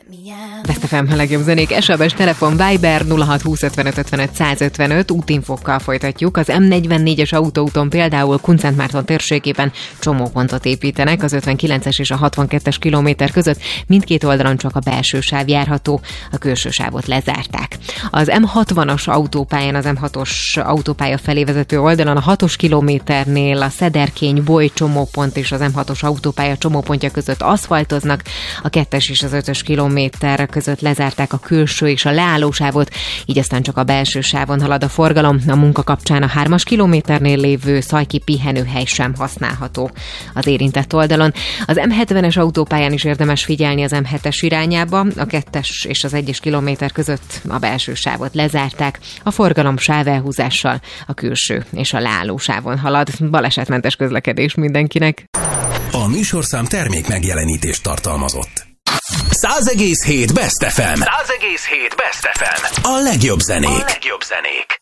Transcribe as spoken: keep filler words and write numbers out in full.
Best ef em a legjobb zenék, es em es, telefon, Viber nulla hat húsz ötvenöt ötvenöt száz ötvenöt, útinfokkal folytatjuk. Az em negyvennégyes autóúton például Kunszentmárton térségében csomópontot építenek, az ötvenkilences és a hatvankettes kilométer között mindkét oldalon csak a belső sáv járható, a külső sávot lezárták. Az em hatvanas autópályán, az em hatos autópálya felé vezető oldalon a hatos kilométernél a Szederkény-Boly csomópont és az em hatos autópálya csomópontja között aszfaltoznak, a kettes és az ötös kilométer között lezárták a külső és a leállósávot, így aztán csak a belső sávon halad a forgalom. A munka kapcsán a hármas kilométernél lévő Szajki pihenőhely sem használható az érintett oldalon. Az em hetvenes autópályán is érdemes figyelni az em hetes irányába, a kettes és az egyes kilométer között a belső sávot lezárták, a forgalom sávelhúzással a külső és a leállósávon halad. Balesetmentes közlekedés mindenkinek. A műsorszám termék megjelenítést tartalmazott. száz egész hét Best ef em. száz egész hét Best ef em. A legjobb zenék. A legjobb zenék.